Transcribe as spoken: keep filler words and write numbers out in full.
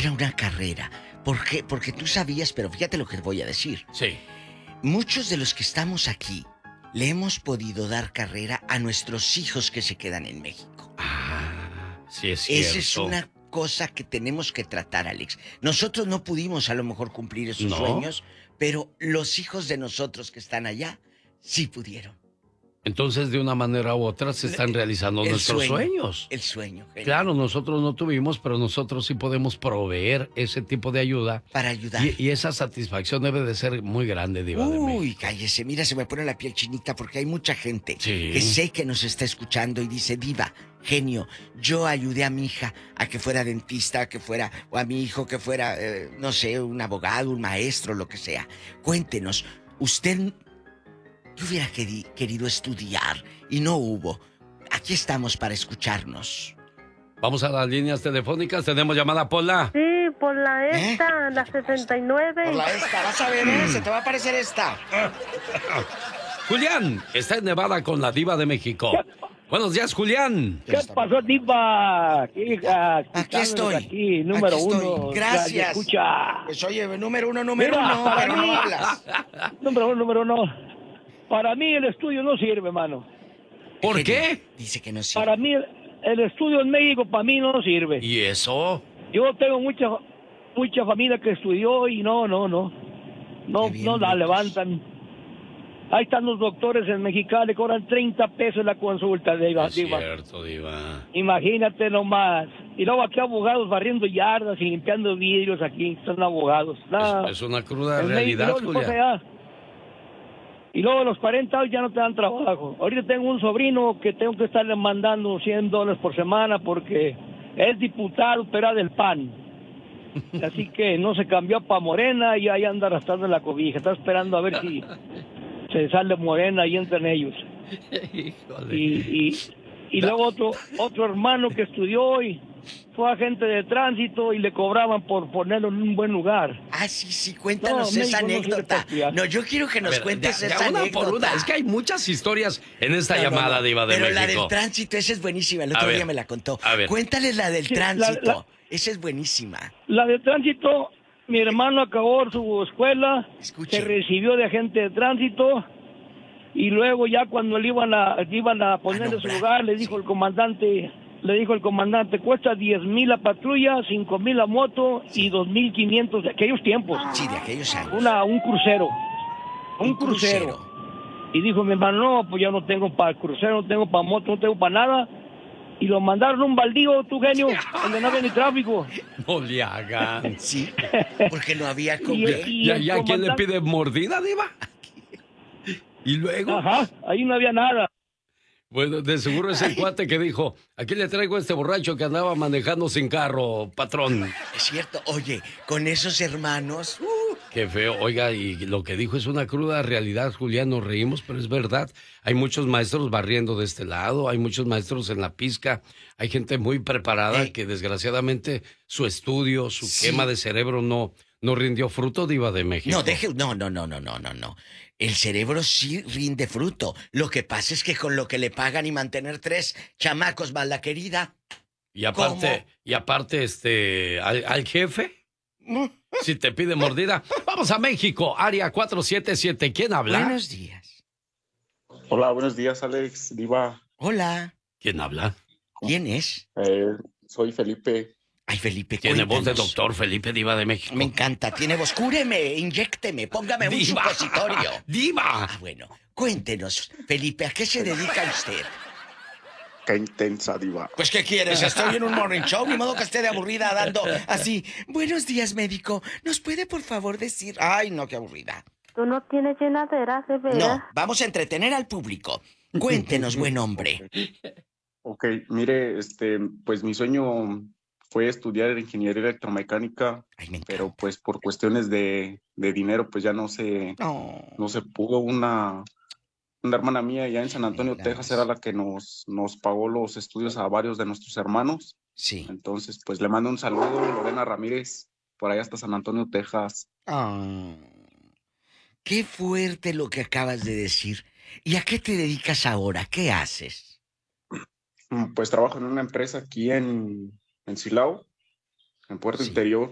era una carrera. ¿Por qué? Porque tú sabías, pero fíjate lo que voy a decir. Sí. Muchos de los que estamos aquí le hemos podido dar carrera a nuestros hijos que se quedan en México. Ah, sí es cierto. Esa es una cosa que tenemos que tratar, Alex. Nosotros no pudimos a lo mejor cumplir esos ¿No? sueños, pero los hijos de nosotros que están allá sí pudieron. Entonces, de una manera u otra, se están realizando El nuestros sueño, sueños. El sueño. Genio. Claro, nosotros no tuvimos, pero nosotros sí podemos proveer ese tipo de ayuda. Para ayudar. Y, y esa satisfacción debe de ser muy grande, Diva de México. Uy, cállese, mira, se me pone la piel chinita porque hay mucha gente Sí. que sé que nos está escuchando y dice, Diva, genio, yo ayudé a mi hija a que fuera dentista, a que fuera, o a mi hijo que fuera, eh, no sé, un abogado, un maestro, lo que sea. Cuéntenos, usted... Yo hubiera queri- querido estudiar y no hubo. Aquí estamos para escucharnos. Vamos a las líneas telefónicas. Tenemos llamada, Pola. Sí, por la esta, la sesenta y nueve. Por la esta, vas a ver, ¿eh? Se te va a aparecer esta. Julián, está en Nevada con la Diva de México. Buenos días, Julián. ¿Qué pasó, Diva? Aquí, Aquí estoy. Aquí, número Aquí estoy. uno. Gracias. Escucha. Pues oye, número uno, número Mira, uno, para pero mí- no hablas. Número uno, número uno. Para mí el estudio no sirve, hermano. ¿Por Genio, qué? Dice que no sirve. Para mí el, el estudio en México para mí no sirve. ¿Y eso? Yo tengo mucha mucha familia que estudió y no, no, no. No, Qué bien, no la Lucas. levantan. Ahí están los doctores en Mexicali, cobran treinta pesos la consulta, Diva. Es Diva. cierto, Diva. Imagínate nomás. Y luego aquí abogados barriendo yardas y limpiando vidrios aquí. Son abogados. Nah, Es, es una cruda en realidad, México, y luego después Julián. allá. Y luego a los cuarenta años ya no te dan trabajo. Ahorita tengo un sobrino que tengo que estarle mandando cien dólares por semana porque es diputado, pero era del P A N. Así que no se cambió para Morena y ahí anda arrastrando la cobija. Está esperando a ver si se sale Morena y entran ellos. Híjole. Y, y, y luego otro otro hermano que estudió y fue agente de tránsito y le cobraban por ponerlo en un buen lugar. Ah, sí, sí, cuéntanos No, esa México no sirve anécdota. para estudiar. No, yo quiero que A nos ver, cuentes ya- ya esa una anécdota. por una. Es que hay muchas historias en esta No, no, llamada, no. Diva de Pero la México. del tránsito, esa es buenísima. El A otro ver, día me la contó. a ver. Cuéntales la del Sí, la- tránsito. la- Esa es buenísima. La de tránsito, mi hermano acabó su escuela, Escuche. se recibió de agente de tránsito y luego ya cuando le iban a iban a poner en su nombrar, lugar, le dijo el comandante, le dijo el comandante, cuesta diez mil la patrulla, cinco mil la moto y dos mil quinientos de aquellos tiempos. Sí, de aquellos años. Una, un crucero. Un, crucero. Y dijo mi hermano, no, pues yo no tengo para crucero, no tengo para moto, no tengo para nada. Y lo mandaron a un baldío, tu genio, donde no había ni tráfico. No le hagan. Sí, porque no había con Y- qué. y- ¿Ya, el ya quién le comandante- pide mordida, Diva? ¿Y luego? Ajá, ahí no había nada. Bueno, de seguro es el cuate que dijo, aquí le traigo a este borracho que andaba manejando sin carro, patrón. Es cierto, oye, con esos hermanos. uh, Qué feo. Oiga, y lo que dijo es una cruda realidad, Julián, nos reímos, pero es verdad. Hay muchos maestros barriendo de este lado, hay muchos maestros en la pizca, hay gente muy preparada Ey. que desgraciadamente su estudio, su Sí. quema de cerebro no, no rindió fruto, Diva de México. No, deje, no, no, no, no, no, no, no. El cerebro sí rinde fruto. Lo que pasa es que con lo que le pagan y mantener tres chamacos más la querida. Y aparte, y aparte, este, al, al jefe, si te pide mordida. Vamos a México, área cuatro siete siete. ¿Quién habla? Buenos días. Hola, buenos días, Alex, Diva. Hola. ¿Quién habla? ¿Quién es? Eh, soy Felipe. Ay, Felipe, Tiene voz de cuéntanos. doctor Felipe, Diva de México. Me encanta, tiene voz. Cúreme, inyécteme, póngame un ¡Diva! supositorio. ¡Diva! Ah, bueno, cuéntenos, Felipe, ¿a qué se dedica usted? Qué intensa, Diva. Pues, ¿qué quieres? Estoy en un morning show, ni modo que esté de aburrida dando así. Buenos días, médico. ¿Nos puede, por favor, decir...? Ay, no, qué aburrida. Tú no tienes llenadera, de veras. No, vamos a entretener al público. Cuéntenos, buen hombre. Ok, mire, este, pues mi sueño fue estudiar ingeniería electromecánica, Ay, me encanta. pero pues por cuestiones de, de dinero, pues ya no se, No. no se pudo. Una, una hermana mía allá en San Antonio, Mira. Texas, era la que nos, nos pagó los estudios a varios de nuestros hermanos. Sí. Entonces, pues le mando un saludo, Lorena Ramírez, por allá hasta San Antonio, Texas. Ah, qué fuerte lo que acabas de decir. ¿Y a qué te dedicas ahora? ¿Qué haces? Mm, Pues trabajo en una empresa aquí en, en Silao, en Puerto Sí. Interior.